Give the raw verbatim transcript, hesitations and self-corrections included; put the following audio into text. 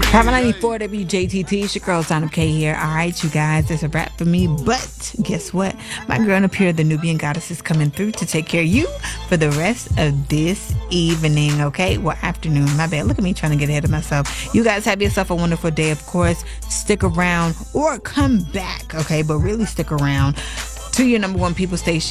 five ninety-four W J T T, it's your girl Zana K here. All right, you guys, it's a wrap for me. But guess what? My girl up here, the Nubian goddess, is coming through to take care of you for the rest of this evening, okay? Well, afternoon, my bad. Look at me trying to get ahead of myself. You guys have yourself a wonderful day, of course. Stick around or come back, okay? But really stick around to your number one people station.